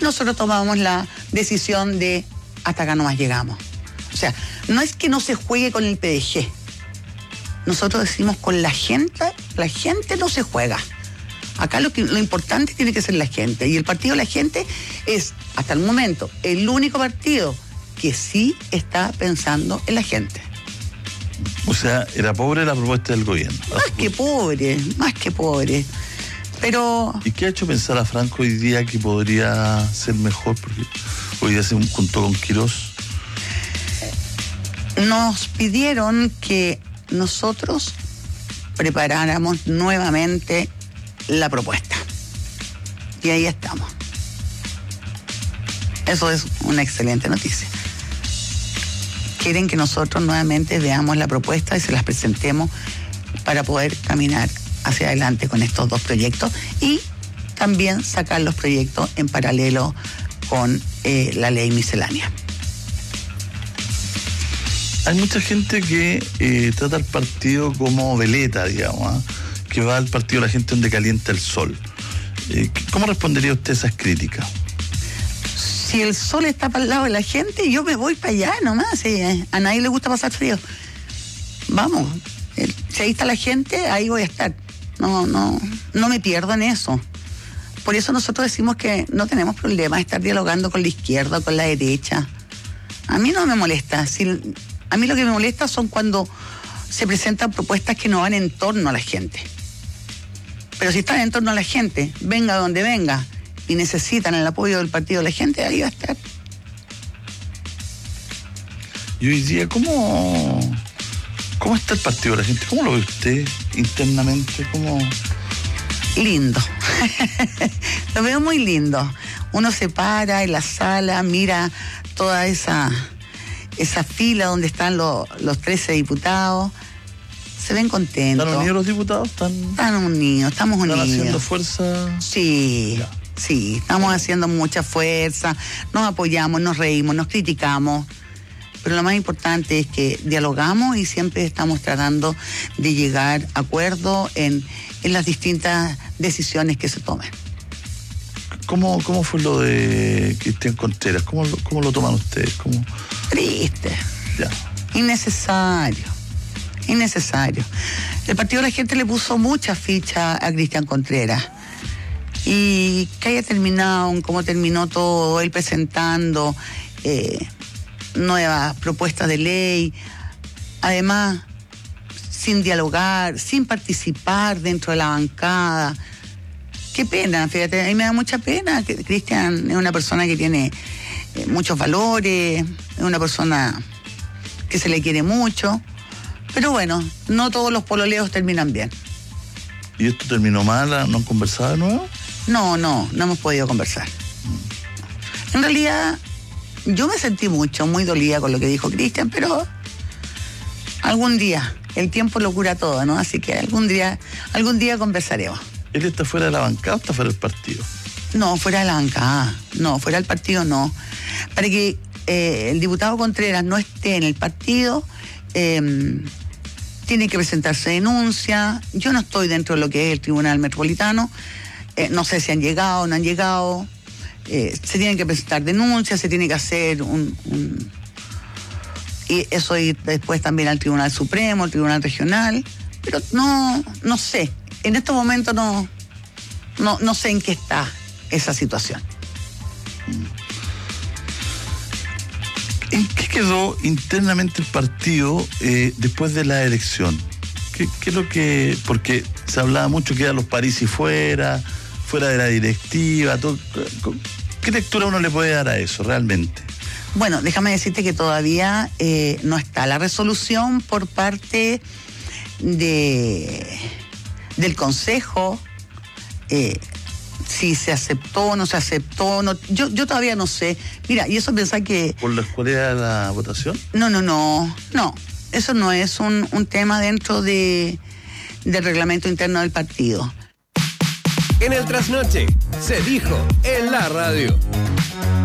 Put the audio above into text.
nosotros tomamos la decisión de hasta acá nomás llegamos. O sea, no es que no se juegue con el PDG. Nosotros decimos con la gente no se juega. Acá lo importante tiene que ser la gente. Y el partido de la gente es, hasta el momento, el único partido que sí está pensando en la gente. O sea, era pobre la propuesta del gobierno. Más que pobre. Pero... ¿Y qué ha hecho pensar a Franco hoy día que podría ser mejor? Porque hoy día se juntó con Quirós. Nos pidieron que nosotros preparáramos nuevamente la propuesta. Y ahí estamos. Eso es una excelente noticia. Quieren que nosotros nuevamente veamos la propuesta y se las presentemos para poder caminar hacia adelante con estos dos proyectos y también sacar los proyectos en paralelo con la ley miscelánea. Hay mucha gente que trata al partido como veleta, digamos, que va al partido la gente donde calienta el sol. ¿Cómo respondería usted a esas críticas? Si el sol está para el lado de la gente, yo me voy para allá nomás. A nadie le gusta pasar frío. Vamos, si ahí está la gente, ahí voy a estar. No me pierdo en eso. Por eso nosotros decimos que no tenemos problema de estar dialogando con la izquierda o con la derecha. A mí no me molesta. A mí lo que me molesta son cuando se presentan propuestas que no van en torno a la gente. Pero si están en torno a la gente, venga donde venga, y necesitan el apoyo del partido de la gente, ahí va a estar. Y hoy día, ¿cómo está el partido de la gente? ¿Cómo lo ve usted internamente? Lindo. Lo veo muy lindo. Uno se para en la sala, mira toda esa fila donde están los 13 diputados. Se ven contentos. ¿Están unidos los diputados? Están unidos, estamos unidos. ¿Están haciendo fuerza? Sí. Ya. Sí, estamos haciendo mucha fuerza, nos apoyamos, nos reímos, nos criticamos, pero lo más importante es que dialogamos y siempre estamos tratando de llegar a acuerdos en las distintas decisiones que se tomen. ¿Cómo fue lo de Cristian Contreras? ¿Cómo lo toman ustedes? Triste. Ya. Innecesario. El partido de la gente le puso mucha ficha a Cristian Contreras. Y que haya terminado, como terminó todo, él presentando nuevas propuestas de ley, además sin dialogar, sin participar dentro de la bancada. Qué pena, fíjate, a mí me da mucha pena. Que Cristian es una persona que tiene muchos valores, es una persona que se le quiere mucho, pero bueno, no todos los pololeos terminan bien. ¿Y esto terminó mal? ¿No han conversado de nuevo? No hemos podido conversar. En realidad, yo me sentí muy dolida con lo que dijo Cristian, pero algún día, el tiempo lo cura todo, ¿no? Así que algún día conversaremos. ¿Él está fuera de la bancada o está fuera del partido? No, fuera de la bancada. No, fuera del partido no. Para que el diputado Contreras no esté en el partido, tiene que presentarse denuncia. Yo no estoy dentro de lo que es el Tribunal Metropolitano. No sé si han llegado o no han llegado. Se tienen que presentar denuncias, se tiene que hacer y eso ir después también al Tribunal Supremo, al Tribunal Regional. Pero no sé. En estos momentos no sé en qué está esa situación. ¿En qué quedó internamente el partido después de la elección? ¿Qué es lo que...? Porque se hablaba mucho que eran los Parisi fuera de la directiva, todo. ¿Qué lectura uno le puede dar a eso realmente? Bueno, déjame decirte que todavía no está la resolución por parte del Consejo, si se aceptó o no se aceptó. No, yo todavía no sé. Mira, y eso pensar que... ¿Por la escuela de la votación? No. Eso no es un tema dentro del reglamento interno del partido. En el Trasnoche se dijo en la radio.